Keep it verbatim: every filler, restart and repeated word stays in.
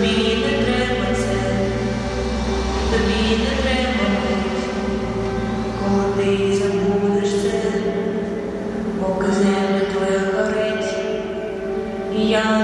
тобі не треба це, тобі не треба мить, коли ти забудеш це, поки земля твоя горить, і я